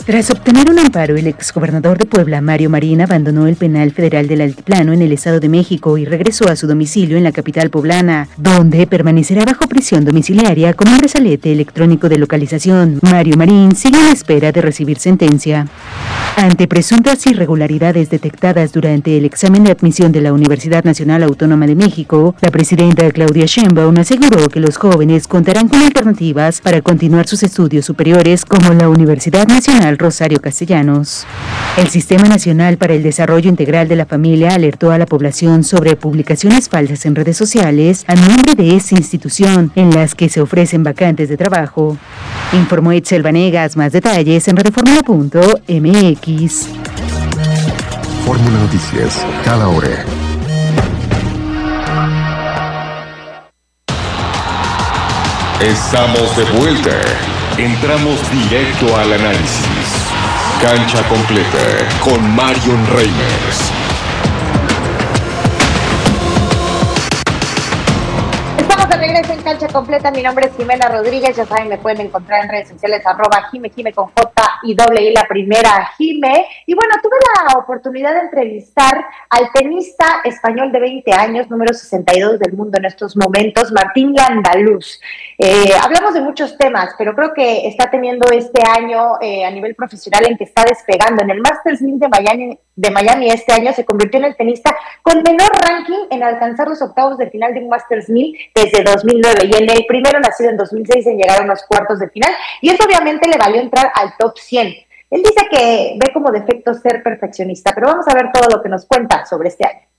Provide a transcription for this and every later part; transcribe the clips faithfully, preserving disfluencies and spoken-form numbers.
Tras obtener un amparo, el exgobernador de Puebla, Mario Marín, abandonó el penal federal del Altiplano en el Estado de México y regresó a su domicilio en la capital poblana, donde permanecerá bajo prisión domiciliaria con un brazalete electrónico de localización. Mario Marín sigue a la espera de recibir sentencia. Ante presuntas irregularidades detectadas durante el examen de admisión de la Universidad Nacional Autónoma de México, la presidenta Claudia Sheinbaum aseguró que los jóvenes contarán con alternativas para continuar sus estudios superiores como la Universidad Nacional Rosario Castellanos. El Sistema Nacional para el Desarrollo Integral de la Familia alertó a la población sobre publicaciones falsas en redes sociales a nombre de esta institución en las que se ofrecen vacantes de trabajo. Informó Itzel Vanegas. Más detalles en radioformula punto m x. Fórmula Noticias, cada hora. Estamos de vuelta. Entramos directo al análisis. Cancha completa con Marion Reimers. Estamos de regreso en Cancha Completa. Mi nombre es Jimena Rodríguez. Ya saben, me pueden encontrar en redes sociales arroba Jime, Jime con J y doble I, la primera Jime. Y bueno, tuve la oportunidad de entrevistar al tenista español de veinte años, número sesenta y dos del mundo en estos momentos, Martín Landaluz. Eh, hablamos de muchos temas, pero creo que está teniendo este año eh, a nivel profesional en que está despegando. En el Masters mil de Miami, de Miami este año se convirtió en el tenista con menor ranking en alcanzar los octavos de final de un Masters mil desde dos mil nueve, y en el primero nacido en dos mil seis en llegar a los cuartos de final, y eso obviamente le valió entrar al top cien. Él dice que ve como defecto ser perfeccionista, pero vamos a ver todo lo que nos cuenta sobre este año.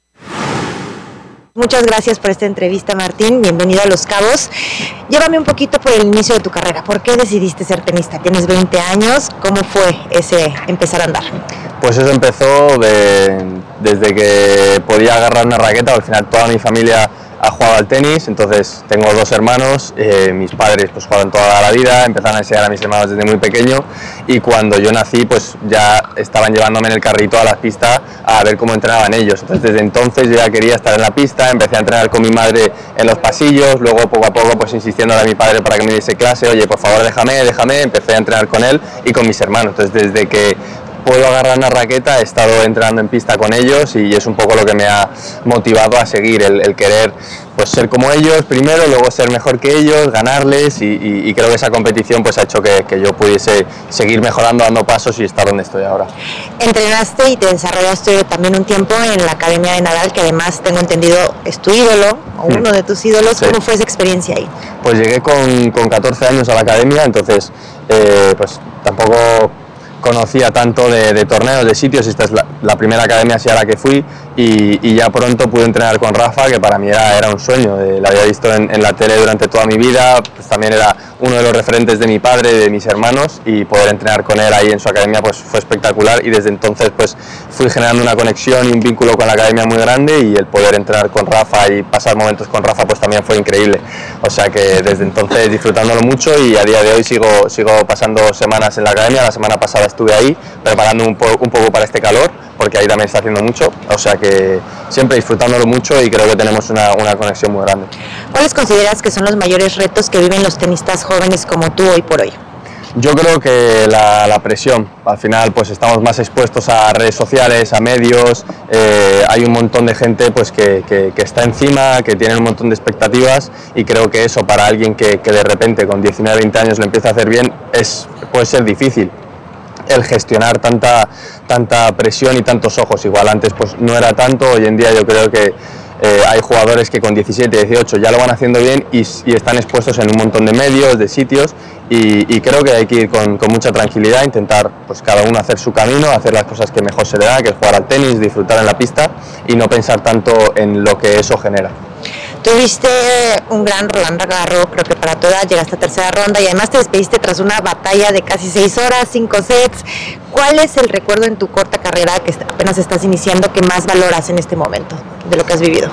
Muchas gracias por esta entrevista, Martín. Bienvenido a Los Cabos. Llévame un poquito por el inicio de tu carrera. ¿Por qué decidiste ser tenista? Tienes veinte años. ¿Cómo fue ese empezar a andar? Pues eso empezó de, desde que podía agarrar una raqueta. Al final toda mi familia ha jugado al tenis, entonces tengo dos hermanos, eh, mis padres pues jugaban toda la vida, empezaron a enseñar a mis hermanos desde muy pequeño, y cuando yo nací pues ya estaban llevándome en el carrito a la pista a ver cómo entrenaban ellos. Entonces desde entonces yo ya quería estar en la pista, empecé a entrenar con mi madre en los pasillos, luego poco a poco pues insistiendo a mi padre para que me diese clase, oye por favor déjame, déjame, empecé a entrenar con él y con mis hermanos. Entonces desde que puedo agarrar una raqueta, he estado entrenando en pista con ellos y es un poco lo que me ha motivado a seguir, el, el querer pues ser como ellos primero, luego ser mejor que ellos, ganarles, y, y, y creo que esa competición pues ha hecho que, que yo pudiese seguir mejorando, dando pasos y estar donde estoy ahora. Entrenaste y te desarrollaste también un tiempo en la Academia de Nadal, que además tengo entendido es tu ídolo, o uno de tus ídolos. Sí. ¿Cómo fue esa experiencia ahí? Pues llegué con, con catorce años a la academia, entonces eh, pues tampoco conocía tanto de, de torneos, de sitios. Esta es la, la primera academia así a la que fui, y, y ya pronto pude entrenar con Rafa, que para mí era, era un sueño. Eh, la había visto en, en la tele durante toda mi vida, pues también era uno de los referentes de mi padre y de mis hermanos, y poder entrenar con él ahí en su academia pues fue espectacular, y desde entonces pues fui generando una conexión y un vínculo con la academia muy grande, y el poder entrenar con Rafa y pasar momentos con Rafa pues también fue increíble. O sea que desde entonces disfrutándolo mucho, y a día de hoy sigo, sigo pasando semanas en la academia. La semana pasada estuve ahí preparando un, po- un poco para este calor, porque ahí también está haciendo mucho, o sea que siempre disfrutándolo mucho, y creo que tenemos una, una conexión muy grande. ¿Cuáles consideras que son los mayores retos que viven los tenistas jóvenes como tú hoy por hoy? Yo creo que la, la presión. Al final pues estamos más expuestos a redes sociales, a medios, eh, hay un montón de gente pues que, que, que está encima, que tiene un montón de expectativas, y creo que eso para alguien que, que de repente con diecinueve, veinte años le empieza a hacer bien es, puede ser difícil el gestionar tanta, tanta presión y tantos ojos. Igual antes pues no era tanto, hoy en día yo creo que Eh, hay jugadores que con diecisiete, dieciocho ya lo van haciendo bien y, y están expuestos en un montón de medios, de sitios, y, y creo que hay que ir con, con mucha tranquilidad, intentar pues cada uno hacer su camino, hacer las cosas que mejor se le da, que es jugar al tenis, disfrutar en la pista y no pensar tanto en lo que eso genera. Tuviste un gran Roland Garros, creo que para tu edad llegaste a tercera ronda, y además te despediste tras una batalla de casi seis horas, cinco sets. ¿Cuál es el recuerdo en tu corta carrera, que apenas estás iniciando, que más valoras en este momento de lo que has vivido?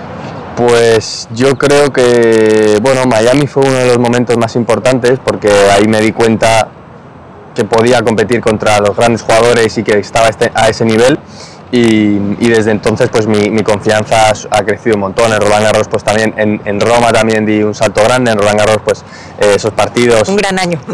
Pues yo creo que, bueno, Miami fue uno de los momentos más importantes, porque ahí me di cuenta que podía competir contra los grandes jugadores y que estaba este, a ese nivel. Y, y desde entonces pues mi, mi confianza ha, ha crecido un montón. En Roland Garros pues también, en, en Roma también di un salto grande. En Roland Garros pues eh, esos partidos... Un gran año.